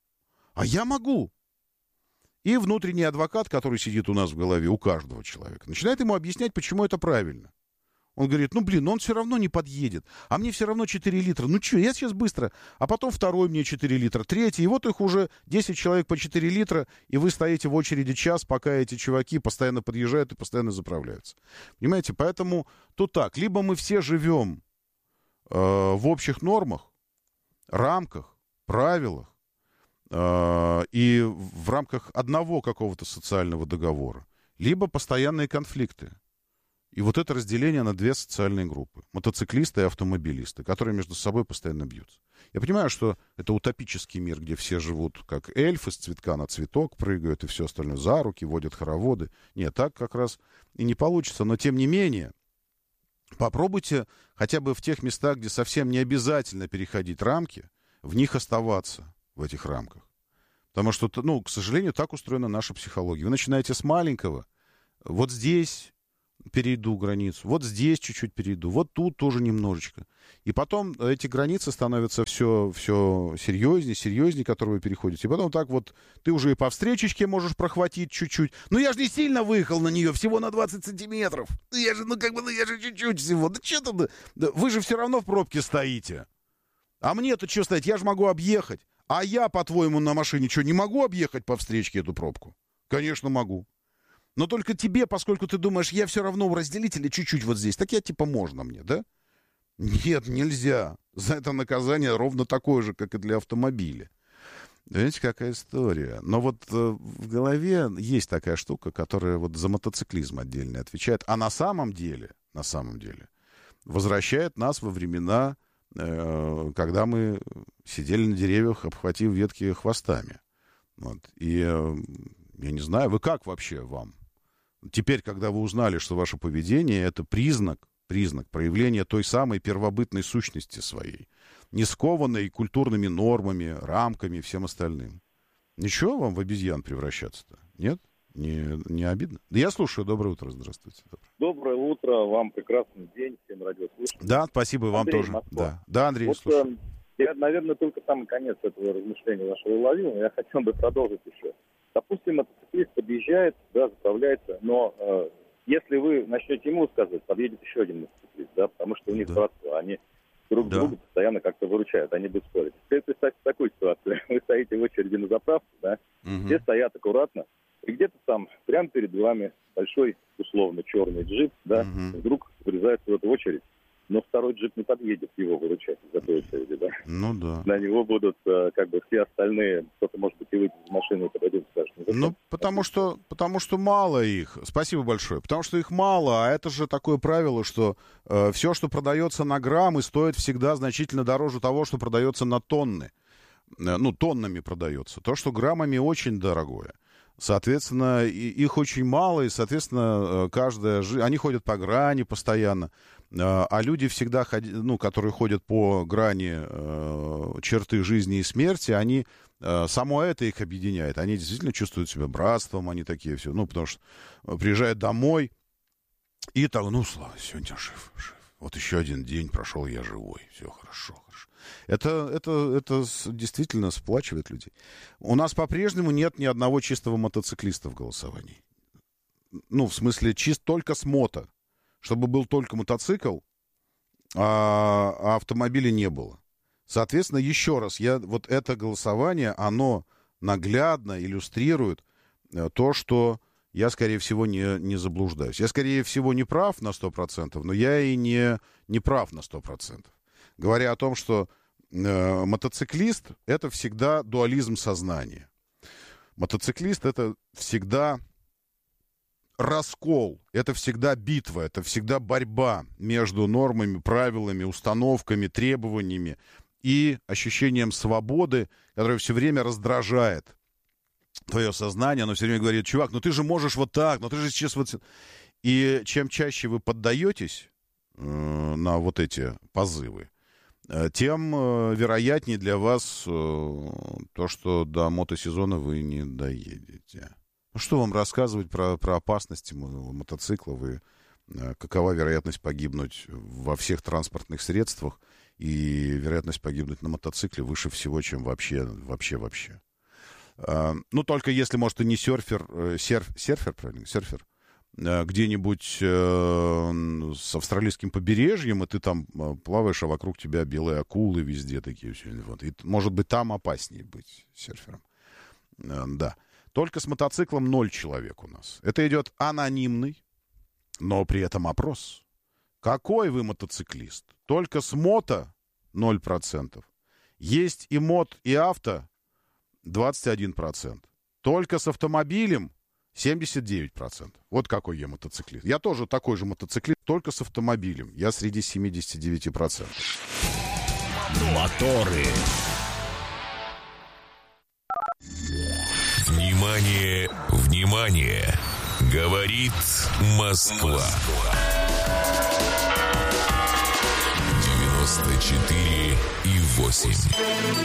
И внутренний адвокат, который сидит у нас в голове, у каждого человека, начинает ему объяснять, почему это правильно. Он говорит, он все равно не подъедет, а мне все равно 4 литра. Я сейчас быстро. А потом второй мне 4 литра, третий. И вот их уже 10 человек по 4 литра, и вы стоите в очереди час, пока эти чуваки постоянно подъезжают и постоянно заправляются. Понимаете? Поэтому тут так. Либо мы все живем в общих нормах, рамках, правилах, и в рамках одного какого-то социального договора, либо постоянные конфликты. И вот это разделение на две социальные группы. Мотоциклисты и автомобилисты, которые между собой постоянно бьются. Я понимаю, что это утопический мир, где все живут как эльфы, с цветка на цветок прыгают и все остальное, за руки водят хороводы. Нет, так как раз и не получится. Но тем не менее, Попробуйте хотя бы в тех местах, где совсем не обязательно переходить рамки, в них оставаться, в этих рамках. Потому что, ну, к сожалению, так устроена наша психология. Вы начинаете с маленького. Вот здесь перейду границу, вот здесь чуть-чуть перейду, вот тут тоже немножечко. И потом эти границы становятся все серьезнее, которые вы переходите. И потом так вот ты уже и по встречечке можешь прохватить чуть-чуть. Ну, я же не сильно выехал на нее, всего на 20 сантиметров. Я же чуть-чуть всего. Да что там? Да, вы же все равно в пробке стоите. А мне-то что стоять? Я же могу объехать. А я, по-твоему, на машине что, не могу объехать по встречке эту пробку? Конечно, могу. Но только тебе, поскольку ты думаешь, я все равно у разделителя чуть-чуть вот здесь. Так я типа можно мне, да? Нет, нельзя. За это наказание ровно такое же, как и для автомобиля. Видите, какая история. Но вот в голове есть такая штука, которая вот за мотоциклизм отдельно отвечает. А на самом деле, возвращает нас во времена, когда мы сидели на деревьях, обхватив ветки хвостами. Вот. И я не знаю, вы как вообще вам? Теперь, когда вы узнали, что ваше поведение — это признак проявления той самой первобытной сущности своей, не скованной культурными нормами, рамками и всем остальным. Ничего вам в обезьян превращаться-то? Нет? Не обидно? Да я слушаю. Доброе утро. Здравствуйте.
Доброе утро. Вам прекрасный день. Всем радиослушателям.
Да, спасибо. Вам
Андрей,
тоже.
Москва.
Да, Андрей, слушаю.
Я, наверное, только самый конец этого размышления вашего ловил, но я хотел бы продолжить еще. Допустим, мотоциклист подъезжает, да, заправляется, но если вы начнете ему сказать, подъедет еще один мотоциклист, да, потому что у них братство, они друг друга постоянно как-то выручают, они будут спорить. Теперь представьте такую ситуацию. Вы стоите в очереди на заправку, да, все стоят аккуратно, и где-то там, прямо перед вами, большой, условно, черный джип, да, вдруг врезается в эту очередь. Но второй джип не подъедет его выручать из этой очереди, да.
Ну да.
На него будут как бы все остальные, кто-то, может быть, и выйдет из машины и подойдет и скажет.
Ну, потому что мало их. Спасибо большое. Потому что их мало, а это же такое правило, что все, что продается на граммы, стоит всегда значительно дороже того, что продается на тонны. Ну, тоннами продается. То, что граммами, очень дорогое. Соответственно, их очень мало, и, соответственно, они ходят по грани постоянно, а люди всегда, которые ходят по грани черты жизни и смерти, они, само это их объединяет. Они действительно чувствуют себя братством, они такие все, потому что приезжают домой, и так, слава, сегодня жив. Вот еще один день прошел, я живой, все хорошо. Это действительно сплачивает людей. У нас по-прежнему нет ни одного чистого мотоциклиста в голосовании. В смысле, только с мото. Чтобы был только мотоцикл, а автомобиля не было. Соответственно, еще раз, вот это голосование, оно наглядно иллюстрирует то, что я, скорее всего, не заблуждаюсь. Я, скорее всего, не прав на 100%, но я и не прав на 100%. Говоря о том, что мотоциклист — это всегда дуализм сознания. Мотоциклист — это всегда раскол, это всегда битва, это всегда борьба между нормами, правилами, установками, требованиями и ощущением свободы, которое все время раздражает твое сознание. Оно все время говорит: чувак, ты же можешь вот так, ты же сейчас вот... И чем чаще вы поддаетесь на вот эти позывы, тем вероятнее для вас то, что до мотосезона вы не доедете. Что вам рассказывать про опасности мотоцикла? Какова вероятность погибнуть во всех транспортных средствах, и вероятность погибнуть на мотоцикле выше всего, чем вообще. Только если, может, и не серфер, правильно, серфер, где-нибудь с австралийским побережьем, и ты там плаваешь, а вокруг тебя белые акулы везде такие. Вот. И, может быть, там опаснее быть серфером. Да. Только с мотоциклом 0 человек у нас. Это идет анонимный, но при этом опрос. Какой вы мотоциклист? Только с мото 0%. Есть и мод, и авто 21%. Только с автомобилем 79%. Вот какой я мотоциклист. Я тоже такой же мотоциклист, только с автомобилем. Я среди 79%.
Моторы.
Внимание, внимание! Говорит Москва. 94,8.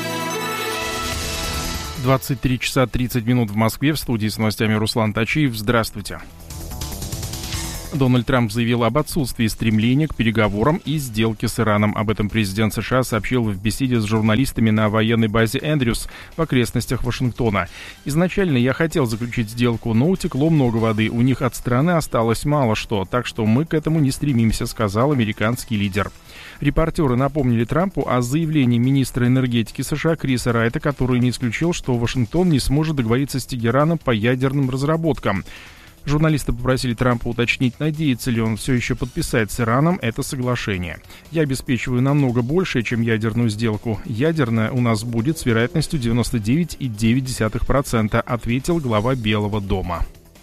23 часа 30 минут в Москве. В студии с новостями Руслан Тачиев. Здравствуйте. Дональд Трамп заявил об отсутствии стремления к переговорам и сделке с Ираном. Об этом президент США сообщил в беседе с журналистами на военной базе Эндрюс в окрестностях Вашингтона. «Изначально я хотел заключить сделку, но утекло много воды. У них от страны осталось мало что, так что мы к этому не стремимся», — сказал американский лидер. Репортеры напомнили Трампу о заявлении министра энергетики США Криса Райта, который не исключил, что Вашингтон не сможет договориться с Тегераном по ядерным разработкам. Журналисты попросили Трампа уточнить, надеется ли он все еще подписать с Ираном это соглашение. «Я обеспечиваю намного больше, чем ядерную сделку. Ядерная у нас будет с вероятностью 99,9%, ответил глава Белого дома.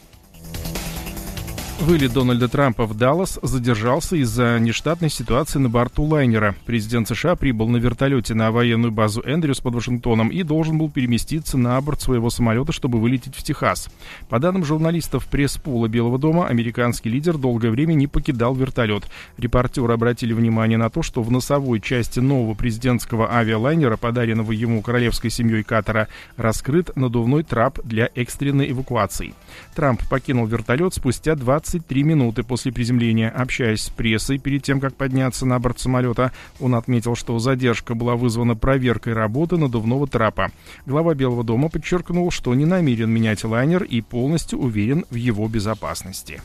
Вылет Дональда Трампа в Даллас задержался из-за нештатной ситуации на борту лайнера. Президент США прибыл на вертолете на военную базу Эндрюс под Вашингтоном и должен был переместиться на борт своего самолета, чтобы вылететь в Техас. По данным журналистов пресс-пула Белого дома, американский лидер долгое время не покидал вертолет. Репортеры обратили внимание на то, что в носовой части нового президентского авиалайнера, подаренного ему королевской семьей Катара, раскрыт надувной трап для экстренной эвакуации. Трамп покинул вертолет спустя 23 минуты после приземления. Общаясь с прессой перед тем, как подняться на борт самолета, он отметил, что задержка была вызвана проверкой работы надувного трапа. Глава Белого дома подчеркнул, что не намерен менять лайнер и полностью уверен в его безопасности.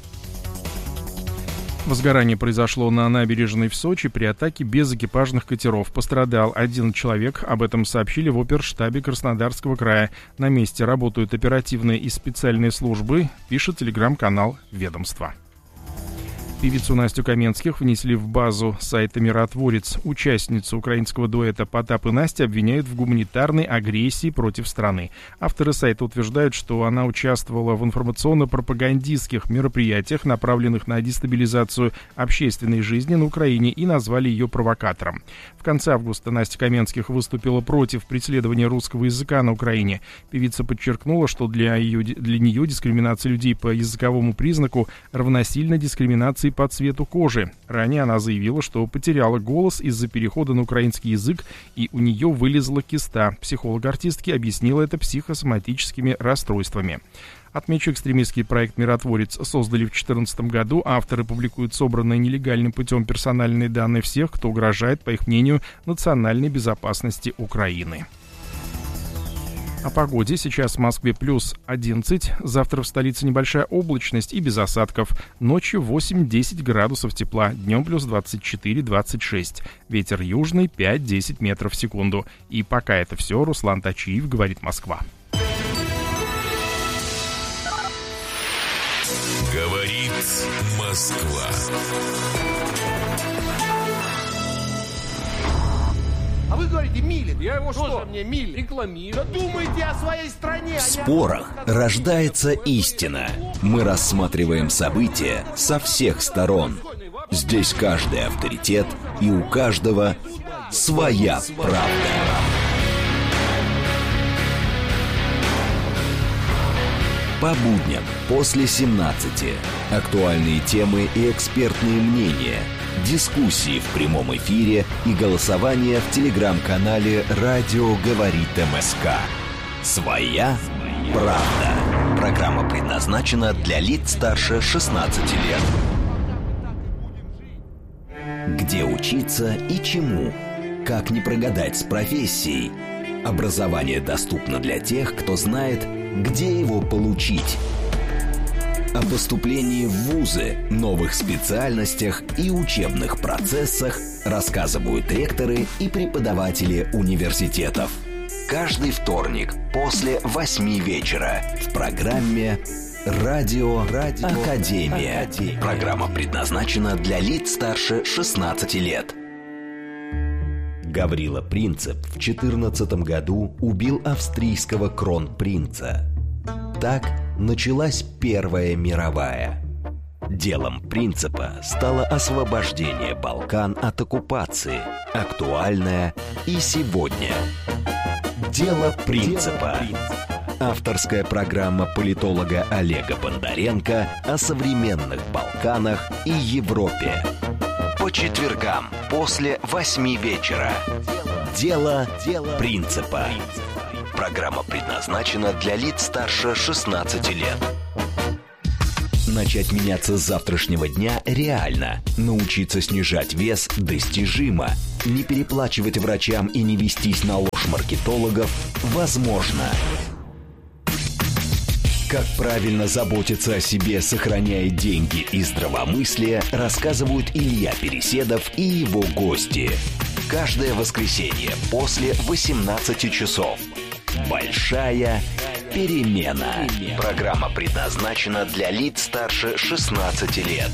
Возгорание произошло на набережной в Сочи при атаке без экипажных катеров. Пострадал один человек. Об этом сообщили в оперштабе Краснодарского края. На месте работают оперативные и специальные службы, пишет телеграм-канал ведомства. Певицу Настю Каменских внесли в базу сайта «Миротворец». Участницу украинского дуэта Потап и Настя обвиняют в гуманитарной агрессии против страны. Авторы сайта утверждают, что она участвовала в информационно-пропагандистских мероприятиях, направленных на дестабилизацию общественной жизни на Украине, и назвали ее провокатором. В конце августа Настя Каменских выступила против преследования русского языка на Украине. Певица подчеркнула, что для нее дискриминация людей по языковому признаку равносильно дискриминации по цвету кожи. Ранее она заявила, что потеряла голос из-за перехода на украинский язык, и у нее вылезла киста. Психолог артистки объяснила это психосоматическими расстройствами. Отмечу, экстремистский проект «Миротворец» создали в 2014 году. Авторы публикуют собранные нелегальным путем персональные данные всех, кто угрожает, по их мнению, национальной безопасности Украины. О погоде. Сейчас в Москве плюс 11. Завтра в столице небольшая облачность и без осадков. Ночью 8-10 градусов тепла. Днем плюс 24-26. Ветер южный 5-10 метров в секунду. И пока это все. Руслан Тачиев, говорит Москва.
Говорит Москва.
А вы говорите, милит. Я его что? Мне милит. Рекламирую. Да думайте о своей стране.
В спорах рождается истина. Мы рассматриваем события со всех сторон. Здесь каждый авторитет, и у каждого своя правда. По будням после 17. Актуальные темы и экспертные мнения. Дискуссии в прямом эфире и голосование в телеграм-канале «Радио говорит МСК». Своя правда. Программа предназначена для лиц старше 16 лет. Где учиться и чему? Как не прогадать с профессией? Образование доступно для тех, кто знает, где его получить. О поступлении в вузы, новых специальностях и учебных процессах рассказывают ректоры и преподаватели университетов. Каждый вторник после 8 вечера в программе «Радио Академия». Программа предназначена для лиц старше 16 лет. Гаврила Принцип в 14 году убил австрийского кронпринца. Так началась Первая мировая. Делом Принципа стало освобождение Балкан от оккупации, актуальное и сегодня. Дело Принципа. Авторская программа политолога Олега Бондаренко о современных Балканах и Европе. По четвергам после 8 вечера. Дело принципа. Программа предназначена для лиц старше 16 лет. Начать меняться с завтрашнего дня реально. Научиться снижать вес достижимо. Не переплачивать врачам и не вестись на ложь маркетологов возможно. Как правильно заботиться о себе, сохраняя деньги и здравомыслие, рассказывают Илья Переседов и его гости. Каждое воскресенье после 18 часов. Большая перемена. Программа предназначена для лиц старше 16 лет.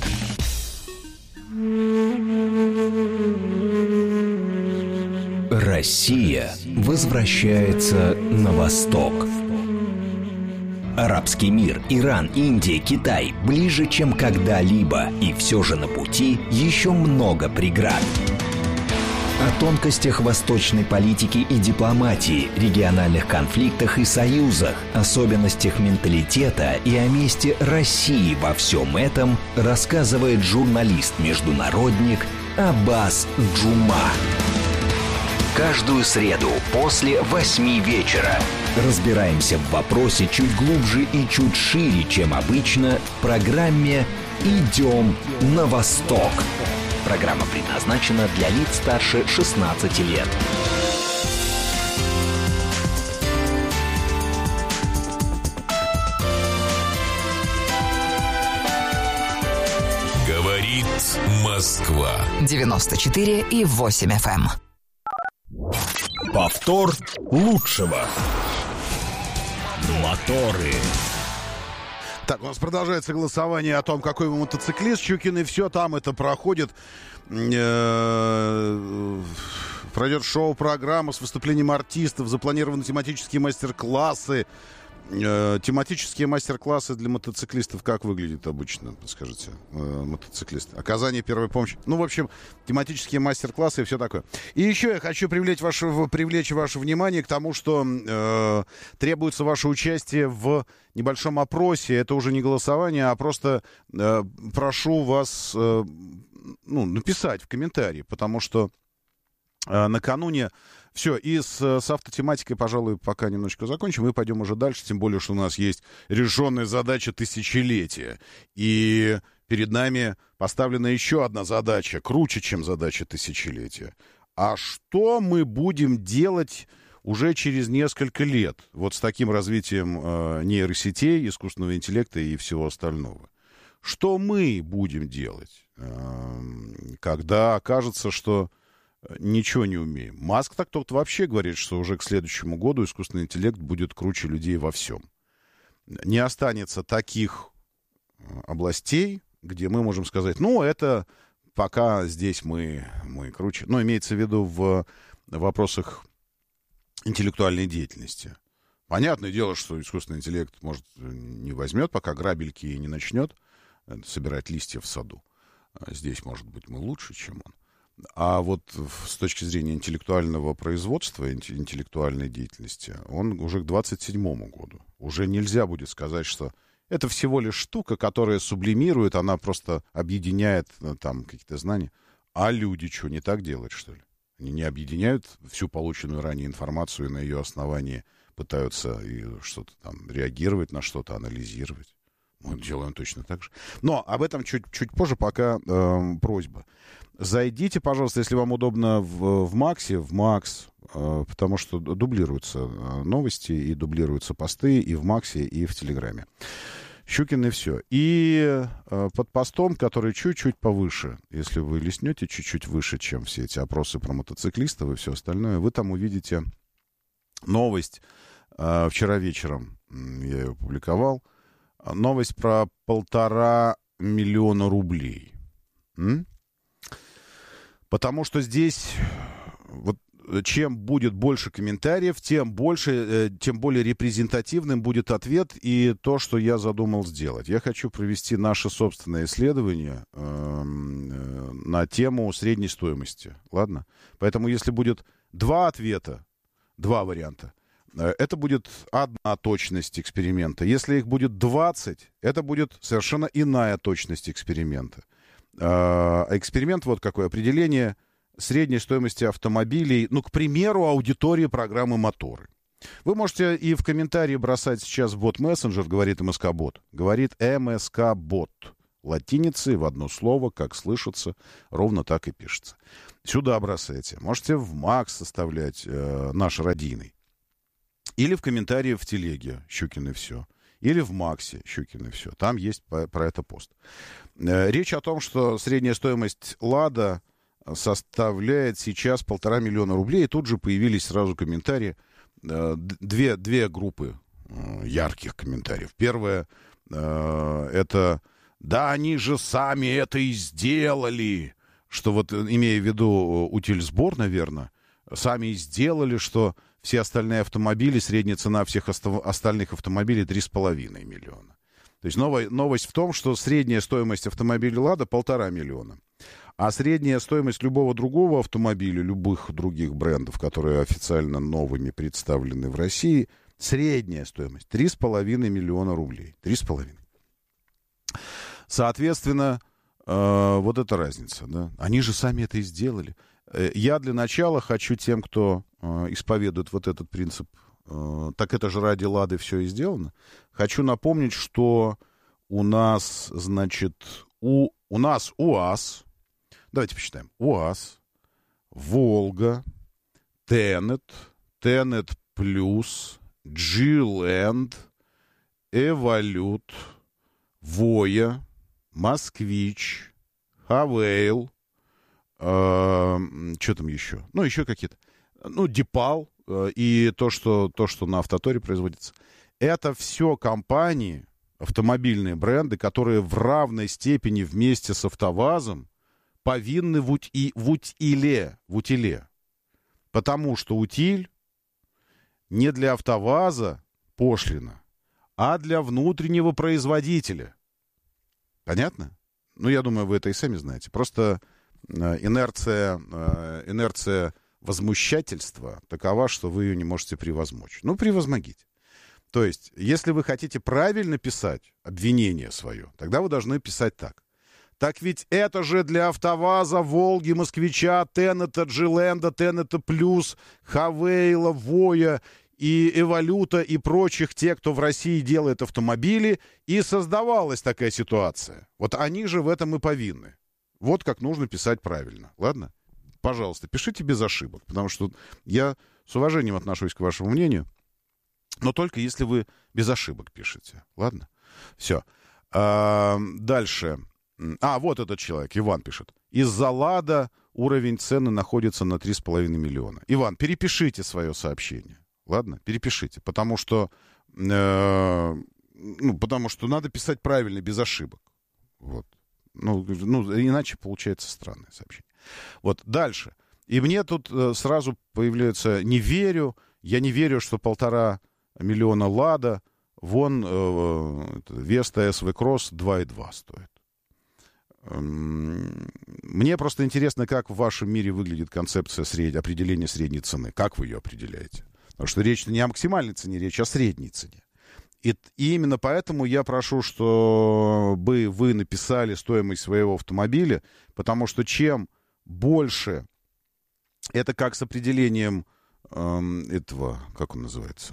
Россия возвращается на восток. Арабский мир, Иран, Индия, Китай ближе, чем когда-либо. И все же на пути еще много преград. О тонкостях восточной политики и дипломатии, региональных конфликтах и союзах, особенностях менталитета и о месте России во всем этом рассказывает журналист-международник Аббас Джума. Каждую среду после 8 вечера разбираемся в вопросе чуть глубже и чуть шире, чем обычно, в программе «Идем на восток». Программа предназначена для лиц старше 16 лет.
Говорит Москва.
94,8 FM.
Повтор лучшего. Моторы.
Так, у нас продолжается голосование о том, какой вы мотоциклист. Щукин и все, там это проходит. Пройдет шоу-программа с выступлением артистов, запланированы тематические мастер-классы. Тематические мастер-классы для мотоциклистов как выглядят обычно, скажите, мотоциклист? Оказание первой помощи. Ну, в общем, тематические мастер-классы и все такое. И еще я хочу привлечь ваше внимание к тому, что требуется ваше участие в небольшом опросе. Это уже не голосование, а просто прошу вас написать в комментарии, потому что накануне... Все, и с автотематикой, пожалуй, пока немножечко закончим, и пойдем уже дальше, тем более, что у нас есть решенная задача тысячелетия. И перед нами поставлена еще одна задача, круче, чем задача тысячелетия. А что мы будем делать уже через несколько лет, вот с таким развитием нейросетей, искусственного интеллекта и всего остального? Что мы будем делать, когда окажется, что... ничего не умеем. Маск так тот вообще говорит, что уже к следующему году искусственный интеллект будет круче людей во всем. Не останется таких областей, где мы можем сказать, это пока здесь мы круче. Но имеется в виду в вопросах интеллектуальной деятельности. Понятное дело, что искусственный интеллект, может, не возьмет, пока грабельки и не начнет собирать листья в саду. Здесь, может быть, мы лучше, чем он. А вот с точки зрения интеллектуального производства, интеллектуальной деятельности, он уже к 27-му году. Уже нельзя будет сказать, что это всего лишь штука, которая сублимирует, она просто объединяет там какие-то знания. А люди что, не так делают, что ли? Они не объединяют всю полученную ранее информацию, и на ее основании пытаются и что-то там реагировать на что-то, анализировать. Мы делаем точно так же. Но об этом чуть позже, пока просьба. Зайдите, пожалуйста, если вам удобно, в Максе, в Макс, потому что дублируются новости и дублируются посты и в Максе, и в Телеграме. Щукин и все. И под постом, который чуть-чуть повыше, если вы листнете чуть-чуть выше, чем все эти опросы про мотоциклистов и все остальное, вы там увидите новость. Вчера вечером я ее публиковал. Новость про 1,5 миллиона рублей. Потому что здесь, вот, чем будет больше комментариев, тем более репрезентативным будет ответ и то, что я задумал сделать. Я хочу провести наше собственное исследование на тему средней стоимости. Ладно? Поэтому если будет 2 ответа, 2 варианта, это будет одна точность эксперимента. Если их будет 20, это будет совершенно иная точность эксперимента. Эксперимент вот какой. Определение средней стоимости автомобилей, ну, к примеру, аудитории программы «Моторы». Вы можете и в комментарии бросать сейчас в бот-мессенджер, говорит МСК-бот. Говорит МСК-бот. Латиницей в одно слово, как слышится, ровно так и пишется. Сюда бросайте. Можете в Макс составлять наш радийный. Или в комментарии в телеге «Щукин и все». Или в Максе «Щукин и все». Там есть про это пост. Речь о том, что средняя стоимость «Лада» составляет сейчас 1,5 миллиона рублей. И тут же появились сразу комментарии. Две группы ярких комментариев. Первое это «Да они же сами это и сделали», что вот, имея в виду утильсбор, наверное, сами и сделали, что все остальные автомобили, средняя цена всех остальных автомобилей 3,5 миллиона. То есть новость в том, что средняя стоимость автомобиля «Лада» 1,5 миллиона. А средняя стоимость любого другого автомобиля, любых других брендов, которые официально новыми представлены в России, средняя стоимость 3,5 миллиона рублей. 3,5. Соответственно, вот эта разница. Да? Они же сами это и сделали. Я для начала хочу тем, кто исповедует вот этот принцип, так это же ради «Лады» все и сделано. Хочу напомнить, что у нас, значит, у нас УАЗ, давайте посчитаем, УАЗ, Волга, Тенет, Тенет Плюс, G-Land, Эволют, Воя, Москвич, Хавейл, что там еще? Ну, еще какие-то. Ну, Дипал и то, что на Автоторе производится. Это все компании, автомобильные бренды, которые в равной степени вместе с АвтоВАЗом повинны в утиле. Потому что утиль не для АвтоВАЗа пошлина, а для внутреннего производителя. Понятно? Ну, я думаю, вы это и сами знаете. Просто инерция возмущательства такова, что вы ее не можете превозмочь. Ну, превозмогите. То есть, если вы хотите правильно писать обвинение свое, тогда вы должны писать так. Так ведь это же для АвтоВАЗа, Волги, Москвича, Тенета, G-Land, Тенета Плюс, Хавейла, Воя и Эволюта и прочих, те, кто в России делает автомобили, и создавалась такая ситуация. Вот они же в этом и повинны. Вот как нужно писать правильно. Ладно? Пожалуйста, пишите без ошибок, потому что я с уважением отношусь к вашему мнению, но только если вы без ошибок пишете. Ладно? Все. Дальше. Вот этот человек, Иван пишет. Из-за «Лада» уровень цены находится на 3,5 миллиона. Иван, перепишите свое сообщение. Ладно? Перепишите. Потому что надо писать правильно, без ошибок. Вот. Ну, иначе получается странное сообщение. Вот, дальше. И мне тут сразу появляется «не верю». Я не верю, что 1,5 миллиона «Лада». Вон Веста СВ Кросс 2,2 стоит. Мне просто интересно, как в вашем мире выглядит концепция определения средней цены. Как вы ее определяете? Потому что речь не о максимальной цене, речь о средней цене. И именно поэтому я прошу, чтобы вы написали стоимость своего автомобиля, потому что чем больше, это как с определением этого, как он называется,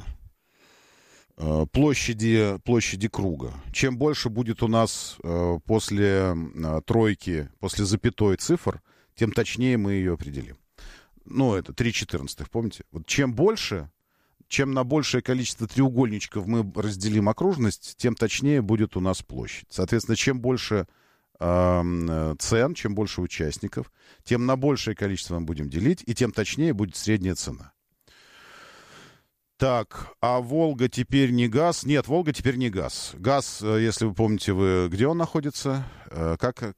площади круга. Чем больше будет у нас после тройки, после запятой цифр, тем точнее мы ее определим. Ну, это 3/14, помните? Вот чем больше, чем на большее количество треугольничков мы разделим окружность, тем точнее будет у нас площадь. Соответственно, чем больше цен, чем больше участников, тем на большее количество мы будем делить, и тем точнее будет средняя цена. Так, а Волга теперь не газ? Нет, Волга теперь не газ. Газ, если вы помните, где он находится? Как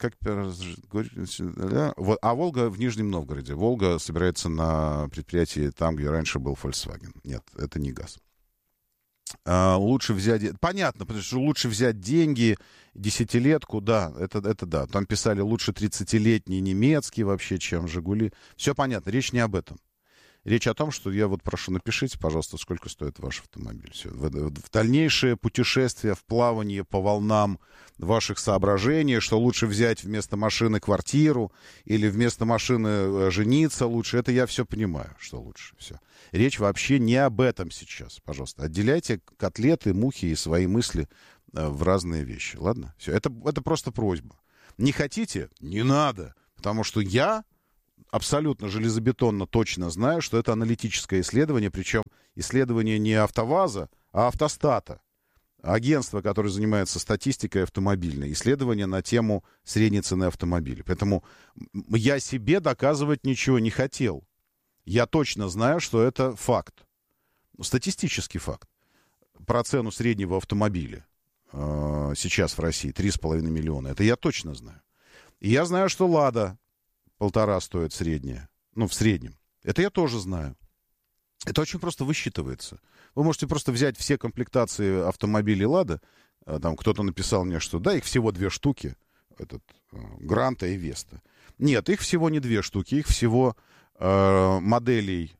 вот, а Волга в Нижнем Новгороде. Волга собирается на предприятии там, где раньше был Volkswagen. Нет, это не газ. Лучше взять... Понятно, потому что лучше взять деньги, десятилетку, да, это да. Там писали, лучше 30-летний немецкий вообще, чем «Жигули». Все понятно, речь не об этом. Речь о том, что я вот прошу, напишите, пожалуйста, сколько стоит ваш автомобиль. Все. В дальнейшее путешествие, в плавание по волнам ваших соображений, что лучше взять вместо машины квартиру или вместо машины жениться лучше, это я все понимаю, что лучше. Все. Речь вообще не об этом сейчас, пожалуйста. Отделяйте котлеты, мухи и свои мысли в разные вещи, ладно? Все. Это просто просьба. Не хотите? Не надо. Потому что я абсолютно железобетонно точно знаю, что это аналитическое исследование, причем исследование не АвтоВАЗа, а Автостата. Агентство, которое занимается статистикой автомобильной. Исследование на тему средней цены автомобиля. Поэтому я себе доказывать ничего не хотел. Я точно знаю, что это факт. Статистический факт. Про цену среднего автомобиля сейчас в России 3,5 миллиона. Это я точно знаю. И я знаю, что «Лада» 1,5 стоит средняя. Ну, в среднем. Это я тоже знаю. Это очень просто высчитывается. Вы можете просто взять все комплектации автомобилей «Лада». Там кто-то написал мне, что да, их всего 2 штуки. Гранта и Веста. Нет, их всего не 2 штуки. Их всего моделей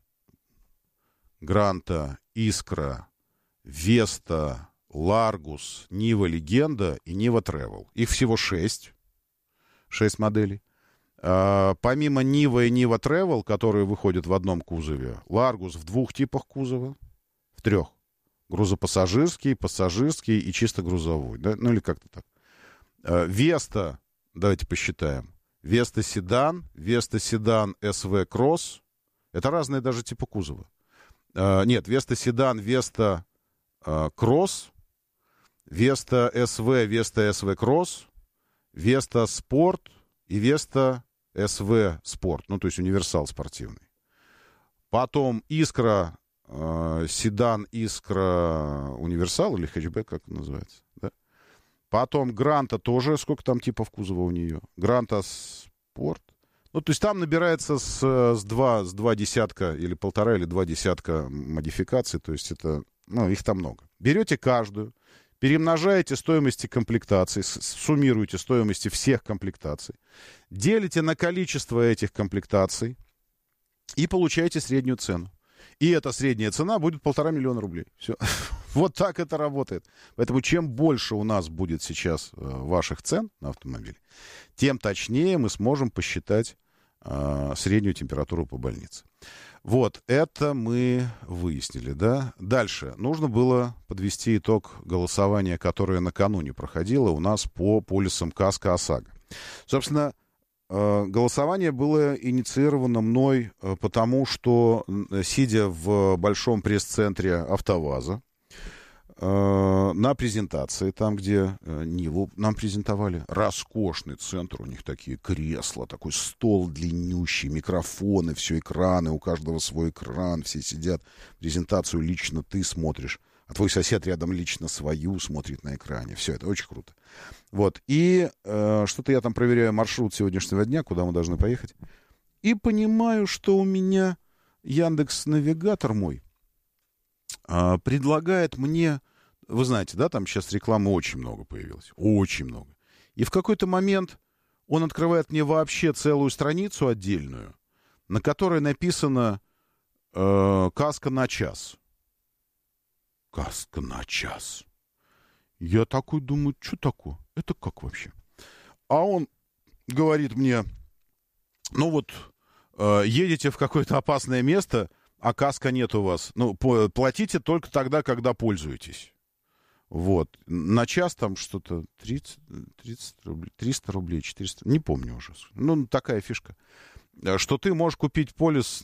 Гранта, Искра, Веста, Ларгус, Нива Легенда и Нива Тревел. Их всего 6. 6 моделей. Помимо Нива и Нива Тревел, которые выходят в одном кузове, Ларгус в 2 типах кузова, в 3. Грузопассажирский, пассажирский и чисто грузовой. Да? Ну или как-то так. Веста, давайте посчитаем. Веста Седан, Веста Седан СВ Кросс. Это разные даже типы кузова. Нет, Веста Седан, Веста Кросс, Веста СВ Кросс, Веста Спорт и Веста СВ Спорт. Ну, то есть универсал спортивный. Потом Искра, Седан Искра Универсал или хэтчбэк, как это называется, да? Потом Гранта тоже, сколько там типов кузова у нее? Гранта Спорт. Ну, то есть там набирается с 2 десятка или 1,5 или 2 десятка модификаций. То есть это, ну, их там много. Берете каждую, перемножаете стоимости комплектаций, суммируете стоимости всех комплектаций, делите на количество этих комплектаций и получаете среднюю цену. И эта средняя цена будет 1,5 миллиона рублей. Все. Вот так это работает. Поэтому чем больше у нас будет сейчас ваших цен на автомобиль, тем точнее мы сможем посчитать среднюю температуру по больнице. Вот, это мы выяснили, да? Дальше. Нужно было подвести итог голосования, которое накануне проходило у нас по полисам КАСКО ОСАГО. Собственно, голосование было инициировано мной, потому что, сидя в большом пресс-центре АвтоВАЗа, на презентации, там, где Ниву нам презентовали, роскошный центр, у них такие кресла, такой стол длиннющий, микрофоны, все экраны, у каждого свой экран, все сидят, презентацию лично ты смотришь, а твой сосед рядом лично свою смотрит на экране, все, это очень круто. Вот, и что-то я там проверяю маршрут сегодняшнего дня, куда мы должны поехать, и понимаю, что у меня Яндекс.Навигатор мой предлагает мне, вы знаете, да, там сейчас рекламы очень много появилось, очень много. И в какой-то момент он открывает мне вообще целую страницу отдельную, на которой написано «Каска на час». Каска на час. Я такой думаю, что такое? Это как вообще? А он говорит мне, ну вот, едете в какое-то опасное место, а каска нет у вас. Ну, платите только тогда, когда пользуетесь. Вот. На час там что-то 30 рублей, 300 рублей, 400, не помню уже. Ну, такая фишка. Что ты можешь купить полис,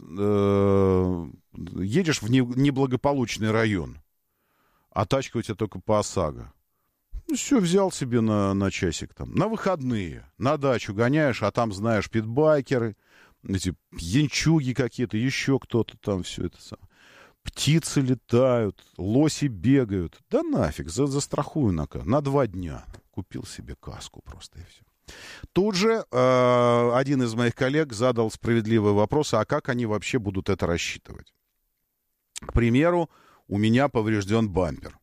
едешь в неблагополучный район, а тачка у тебя только по ОСАГО. Ну, все, взял себе на часик там. На выходные, на дачу гоняешь, а там, знаешь, питбайкеры, эти пьянчуги какие-то, еще кто-то там, все это самое. Птицы летают, лоси бегают. Да нафиг, застрахую на 2 дня. Купил себе каску просто и все. Тут же один из моих коллег задал справедливый вопрос, а как они вообще будут это рассчитывать? К примеру, у меня поврежден бампер.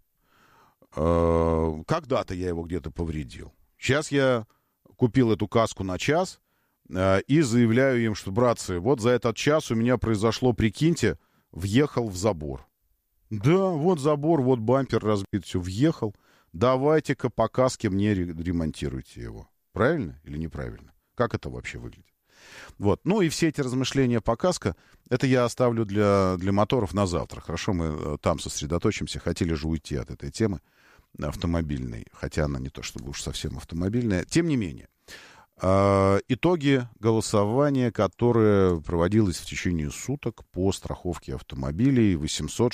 Когда-то я его где-то повредил. Сейчас я купил эту каску на час, и заявляю им, что, братцы, вот за этот час у меня произошло, прикиньте, въехал в забор. Да, вот забор, вот бампер разбит, все, въехал. Давайте-ка по каске мне ремонтируйте его. Правильно или неправильно? Как это вообще выглядит? Вот. Ну и все эти размышления по каско, это я оставлю для моторов на завтра. Хорошо, мы там сосредоточимся. Хотели же уйти от этой темы автомобильной, хотя она не то чтобы уж совсем автомобильная. Тем не менее, итоги голосования, которое проводилось в течение суток по страховке автомобилей, 800